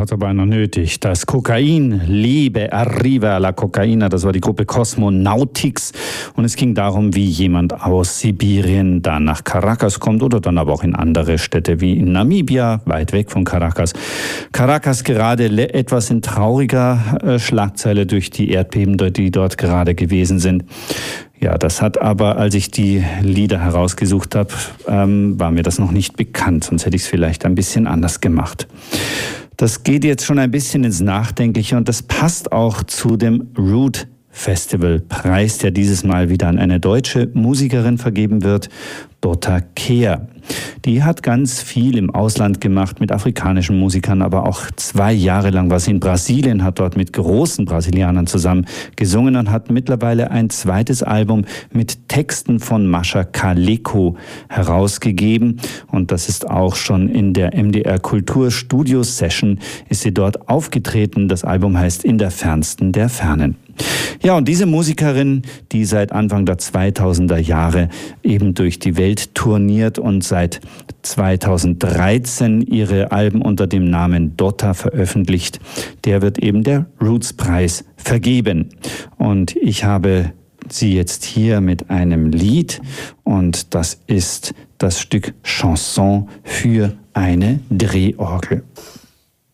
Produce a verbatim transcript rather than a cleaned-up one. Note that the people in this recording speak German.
hat aber einer nötig. Das Kokain, Liebe, Arriva la Cocaina, das war die Gruppe Cosmonautics. Und es ging darum, wie jemand aus Sibirien dann nach Caracas kommt oder dann aber auch in andere Städte wie in Namibia, weit weg von Caracas. Caracas gerade etwas in trauriger äh, Schlagzeile durch die Erdbeben, die dort gerade gewesen sind. Ja, das hat aber, als ich die Lieder herausgesucht habe, ähm, war mir das noch nicht bekannt. Sonst hätte ich es vielleicht ein bisschen anders gemacht. Das geht jetzt schon ein bisschen ins Nachdenkliche und das passt auch zu dem Root Festival Preis, der dieses Mal wieder an eine deutsche Musikerin vergeben wird, Dota Kehr. Die hat ganz viel im Ausland gemacht mit afrikanischen Musikern, aber auch zwei Jahre lang war sie in Brasilien, hat dort mit großen Brasilianern zusammen gesungen und hat mittlerweile ein zweites Album mit Texten von Mascha Kaleko herausgegeben. Und das ist auch schon in der M D R Kultur Studio Session ist sie dort aufgetreten. Das Album heißt In der Fernsten der Fernen. Ja, und diese Musikerin, die seit Anfang der zweitausender Jahre eben durch die Welt tourniert und seit zweitausenddreizehn ihre Alben unter dem Namen Dota veröffentlicht, der wird eben der Roots-Preis vergeben. Und ich habe sie jetzt hier mit einem Lied und das ist das Stück Chanson für eine Drehorgel.